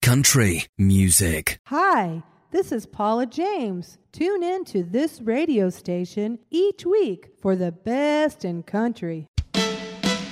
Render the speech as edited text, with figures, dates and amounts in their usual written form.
country music. Hi, this is Paula James. Tune in to this radio station each week for the best in country.